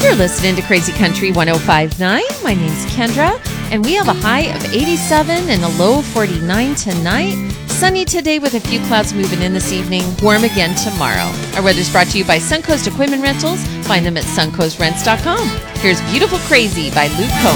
You're listening to Crazy Country 105.9. My name's Kendra, and we have a high of 87 and a low of 49 tonight. Sunny today with a few clouds moving in this evening. Warm again tomorrow. Our weather's brought to you by Suncoast Equipment Rentals. Find them at suncoastrents.com. Here's Beautiful Crazy by Luke Combs.